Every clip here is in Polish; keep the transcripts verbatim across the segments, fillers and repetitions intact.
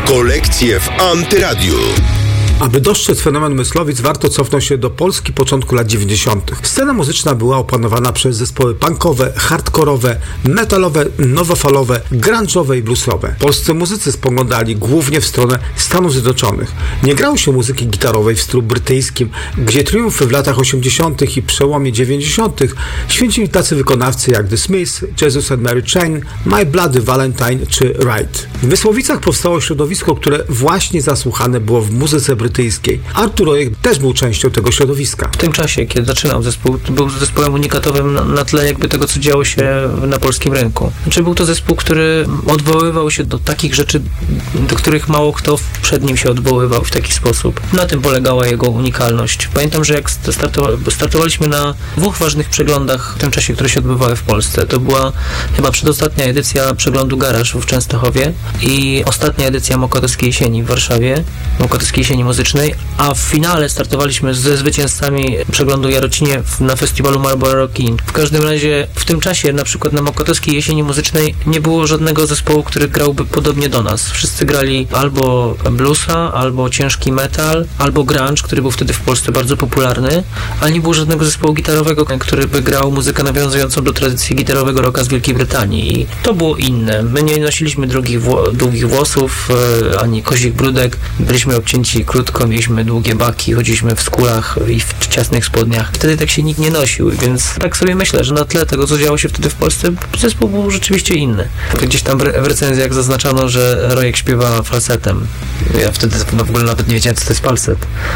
Rokolekcje w Antyradiu. Aby dostrzec fenomen Myslowic, warto cofnąć się do Polski początku lat dziewięćdziesiątych. Scena muzyczna była opanowana przez zespoły punkowe, hardkorowe, metalowe, nowofalowe, grunge'owe i bluesowe. Polscy muzycy spoglądali głównie w stronę Stanów Zjednoczonych. Nie grało się muzyki gitarowej w stylu brytyjskim, gdzie triumfy w latach osiemdziesiątych i przełomie dziewięćdziesiątych święcili tacy wykonawcy jak The Smiths, Jesus and Mary Chain, My Bloody Valentine czy Ride. W Mysłowicach powstało środowisko, które właśnie zasłuchane było w muzyce brytyjskiej. Artur Rojek też był częścią tego środowiska. W tym czasie, kiedy zaczynał zespół, był zespołem unikatowym na, na tle jakby tego, co działo się na polskim rynku. Znaczy był to zespół, który odwoływał się do takich rzeczy, do których mało kto przed nim się odwoływał w taki sposób. Na tym polegała jego unikalność. Pamiętam, że jak startowa- startowaliśmy na dwóch ważnych przeglądach w tym czasie, które się odbywały w Polsce. To była chyba przedostatnia edycja przeglądu Garaż w Częstochowie i ostatnia edycja Mokotowskiej Jesieni w Warszawie, Mokotowskiej Jesieni Muzycznej, a w finale startowaliśmy ze zwycięzcami przeglądu Jarocinie na festiwalu Marlboro Rock In. W każdym razie w tym czasie, na przykład na Mokotowskiej Jesieni Muzycznej, nie było żadnego zespołu, który grałby podobnie do nas. Wszyscy grali albo bluesa, albo ciężki metal, albo grunge, który był wtedy w Polsce bardzo popularny, ale nie było żadnego zespołu gitarowego, który by grał muzykę nawiązującą do tradycji gitarowego rocka z Wielkiej Brytanii. I to było inne. My nie nosiliśmy długich, wło- długich włosów, e, ani kozich brudek. Byliśmy obcięci krótko, mieliśmy długie baki, chodziliśmy w skórach i w ciasnych spodniach. Wtedy tak się nikt nie nosił, więc tak sobie myślę, że na tle tego, co działo się wtedy w Polsce, zespół był rzeczywiście inny. Gdzieś tam w, re- w recenzjach zaznaczano, że Rojek śpiewa falsetem. Ja wtedy no, w ogóle nawet nie wiedziałem, co to jest falset.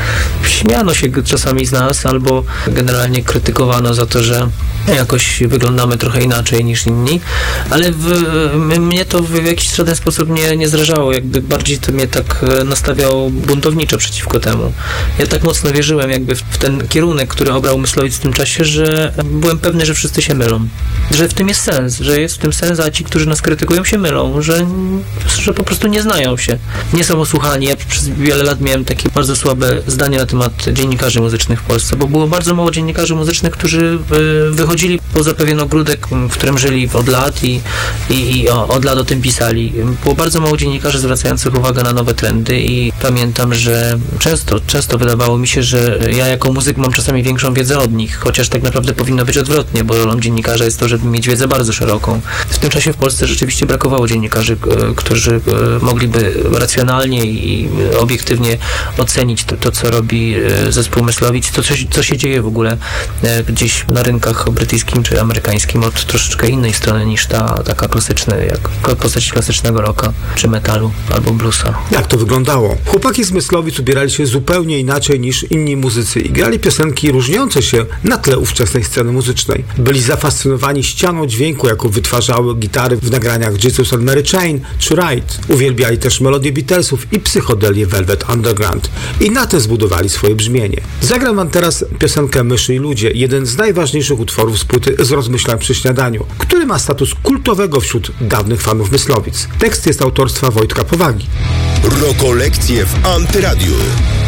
Śmiano się czasami z nas, albo generalnie krytykowano za to, że jakoś wyglądamy trochę inaczej niż inni, ale w, mnie to w jakiś żaden sposób nie, nie zrażało, jakby bardziej to mnie tak nastawiało buntowniczo przeciwko temu. Ja tak mocno wierzyłem jakby w, w ten kierunek, który obrał Myslowic w tym czasie, że byłem pewny, że wszyscy się mylą. Że w tym jest sens, że jest w tym sens, a ci, którzy nas krytykują, się mylą, że, że po prostu nie znają się. Nie są osłuchani. Ja przez wiele lat miałem takie bardzo słabe zdanie na temat dziennikarzy muzycznych w Polsce, bo było bardzo mało dziennikarzy muzycznych, którzy wychodzili poza pewien ogródek, w którym żyli od lat i, i, i o, od lat o tym pisali. Było bardzo mało dziennikarzy zwracających uwagę na nowe trendy i pamiętam, że często, często wydawało mi się, że ja jako muzyk mam czasami większą wiedzę od nich, chociaż tak naprawdę powinno być odwrotnie, bo rolą dziennikarza jest to, żeby mieć wiedzę bardzo szeroką. W tym czasie w Polsce rzeczywiście brakowało dziennikarzy, którzy mogliby racjonalnie i obiektywnie ocenić to, to co robi zespół Myslowic, to co, co się dzieje w ogóle gdzieś na rynkach brytyjskim czy amerykańskim od troszeczkę innej strony niż ta taka klasyczna, jak postać klasycznego rocka, czy metalu, albo bluesa. Jak to wyglądało? Chłopaki z Myslowic ubierali się zupełnie inaczej niż inni muzycy i grali piosenki różniące się na tle ówczesnej sceny muzycznej. Byli zafascynowani ścianą dźwięku, jaką wytwarzały gitary w nagraniach Jesus and Mary Chain czy Ride. Uwielbiali też melodie Beatlesów i psychodelię Velvet Underground i na tym zbudowali swoje brzmienie. Zagram wam teraz piosenkę Myszy i ludzie, jeden z najważniejszych utworów z płyty Z rozmyślań przy śniadaniu, który ma status kultowego wśród dawnych fanów Myslowic. Tekst jest autorstwa Wojtka Powagi. Rokolekcje w Antyradiu.